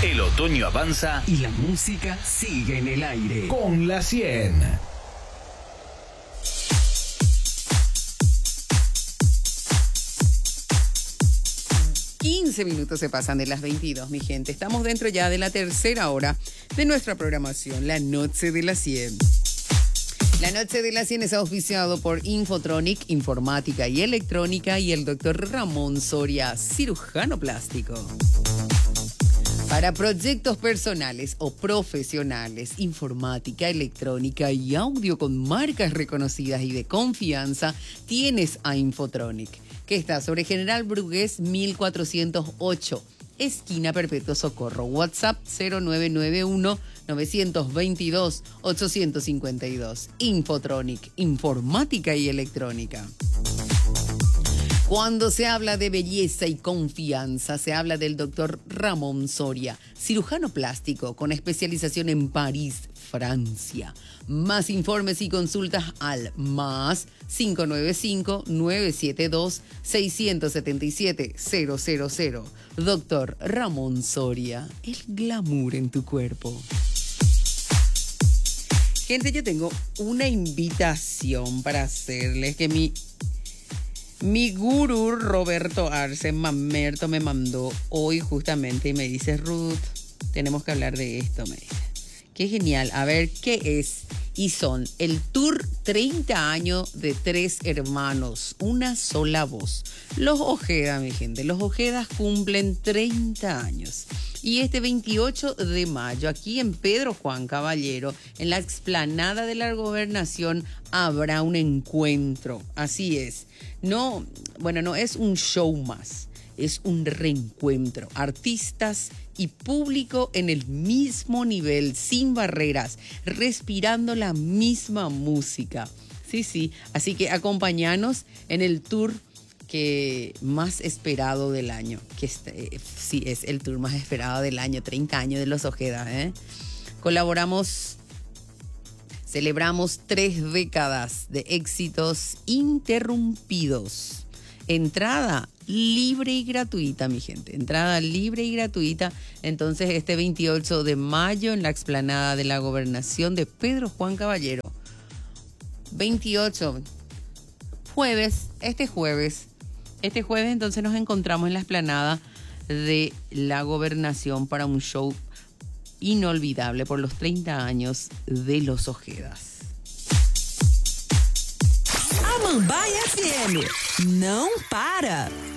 El otoño avanza y la música sigue en el aire. con la 100. Minutos se pasan de las 22, mi gente. Estamos dentro ya de la tercera hora de nuestra programación, La Noche de la 100. La Noche de la 100 es auspiciado por Infotronic, Informática y Electrónica, y el doctor Ramón Soria, cirujano plástico. Para proyectos personales o profesionales, informática, electrónica y audio con marcas reconocidas y de confianza, tienes a Infotronic, que está sobre General Brugués 1408, esquina Perpetuo Socorro. WhatsApp 0991-922-852. Infotronic, informática y electrónica. Cuando se habla de belleza y confianza, se habla del doctor Ramón Soria, cirujano plástico con especialización en París, Francia. Más informes y consultas al más 595-972-677-000. Doctor Ramón Soria, el glamour en tu cuerpo. Gente, yo tengo una invitación para hacerles que mi gurú Roberto Arce Mamerto me mandó hoy justamente y me dice: Ruth, tenemos que hablar de esto, me dice. Qué genial. A ver, ¿qué es? Y son el Tour 30 años de Tres Hermanos, una sola voz. Los Ojeda, mi gente, los Ojedas cumplen 30 años. Y este 28 de mayo, aquí en Pedro Juan Caballero, en la explanada de la Gobernación, habrá un encuentro. Así es. No es un show más. Es un reencuentro. Artistas y público en el mismo nivel, sin barreras, respirando la misma música. Sí. Así que acompáñanos en el tour que más esperado del año. Sí, es el tour más esperado del año. 30 años de los Ojeda, Celebramos 3 décadas de éxitos interrumpidos. Entrada libre y gratuita, mi gente. Entrada libre y gratuita. Entonces, este 28 de mayo en la explanada de la Gobernación de Pedro Juan Caballero. 28, jueves. Este jueves, entonces nos encontramos en la explanada de la Gobernación para un show inolvidable por los 30 años de los Ojedas. Amambaia FM não para.